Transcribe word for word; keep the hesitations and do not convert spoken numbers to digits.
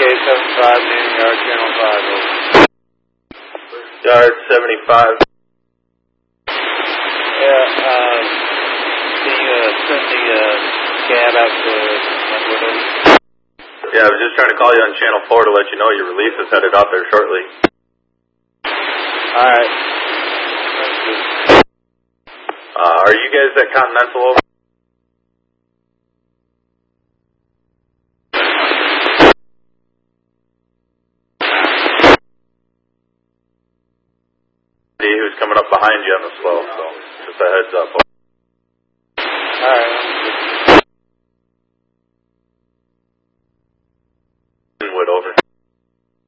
seventy-five, New Yard, Channel five, over. Yard seventy-five. Yeah, um, can you uh, send the uh, cab out to Ecuador? Yeah, I was just trying to call you on Channel four to let you know your release is headed out there shortly. Alright. Uh, are you guys at Continental over? Who's coming up behind you on the slow, so just a heads up.